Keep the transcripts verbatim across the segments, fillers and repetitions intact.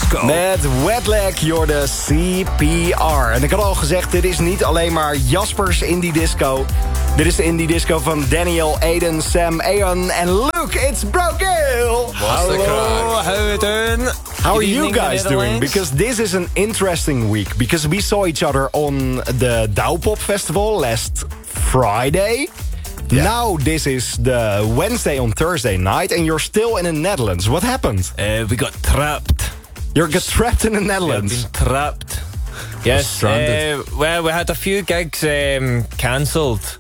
Disco. Met Wetlag, you're de C P R. En ik had al gezegd, dit is niet alleen maar Jaspers Indie Disco. Dit is de Indie Disco van Daniel, Aiden, Sam, Aeon en Luke. It's Brogil! Hallo, how we doing? How are you guys doing? Because this is an interesting week. Because we saw each other on the Douwpop Festival last Friday. Yeah. Now this is the Wednesday on Thursday night and you're still in the Netherlands. What happened? Uh, we got trapped. You got trapped in the Netherlands? Yeah, been trapped. Yes, uh, well, we had a few gigs um, cancelled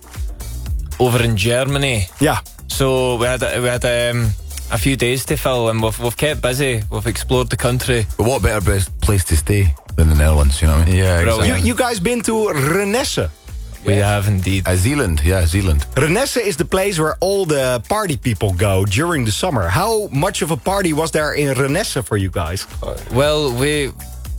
over in Germany. Yeah. So we had we had um, a few days to fill and we've, we've kept busy. We've explored the country. But what better best place to stay than the Netherlands, you know what I mean? Yeah, exactly. You, you guys been to Renesse? We yeah. have indeed. Uh, Zealand, yeah, Zealand. Renesse is the place where all the party people go during the summer. How much of a party was there in Renesse for you guys? Well, we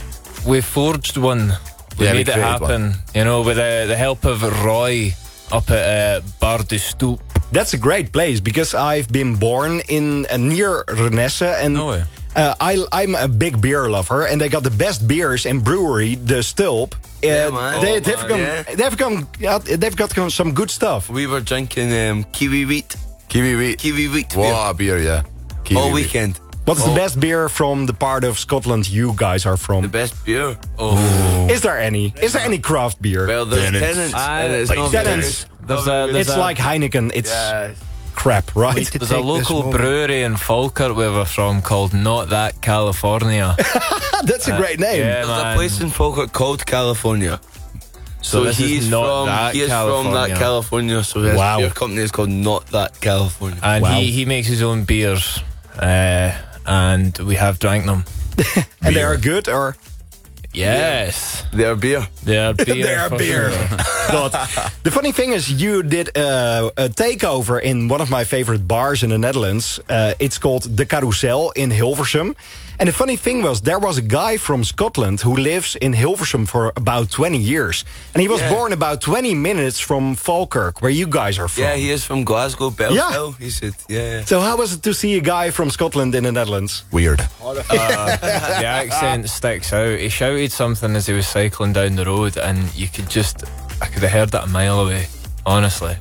we forged one. We yeah, made we it happen. One. You know, with the, the help of Roy up at uh, Bar de Stoep. That's a great place because I've been born in uh, near Renesse and no way. Uh, I, I'm a big beer lover, and they got the best beers in brewery, the Stulp. Uh, yeah, man. They, oh, they've, man, come, yeah. they've, come, uh, they've got some good stuff. We were drinking um, Kiwi Wheat. Kiwi Wheat. Kiwi Wheat. What a beer, yeah. Kiwi All wheat. weekend. What's oh. the best beer from the part of Scotland you guys are from? The best beer? Oh. Is there any? Is there any craft beer? Well, there's Tennent's. Tennent's. Ah, and it's like not Tennent's. very- There's a, there's it's a, like Heineken. It's Yeah. crap, right? There's a local brewery in Falkirk where we're from called Not That California. That's a great name. Yeah, There's man. a place in Falkirk called California. So, So this he's is not from that he is California. from that California. So his Wow. beer company is called Not That California. And Wow. he, he makes his own beers. Uh, and we have drank them. And they are good, or Yes. Their beer. They are beer. they are for beer. sure. God. The funny thing is, you did uh, a takeover in one of my favorite bars in the Netherlands. Uh, it's called De Carousel in Hilversum. And the funny thing was, there was a guy from Scotland who lives in Hilversum for about twenty years. And he was Yeah. born about twenty minutes from Falkirk, where you guys are from. Yeah, he is from Glasgow, Belleville. He said, yeah. So how was it to see a guy from Scotland in the Netherlands? Weird. Uh, the accent sticks out. He shouted something as he was cycling down the road, and you could just, I could have heard that a mile away, honestly.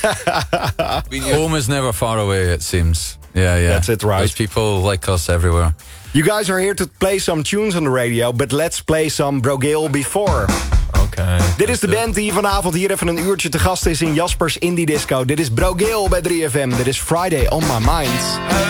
Home is never far away, it seems. Yeah, yeah. That's it, right. There's people like us everywhere. You guys are here to play some tunes on the radio, but let's play some Brogil before. Okay. Dit is de band die vanavond hier even een uurtje te gast is in Jaspers Indie Disco. Dit is Brogil bij drie F M. Dit is Friday on My Mind.